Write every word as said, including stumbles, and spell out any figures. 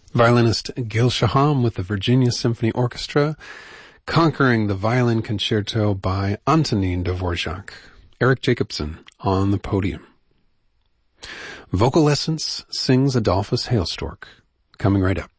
Violinist Gil Shaham with the Virginia Symphony Orchestra, conquering the Violin Concerto by Antonin Dvorak. Eric Jacobson on the podium. Vocal Essence sings Adolphus Hailstork, coming right up.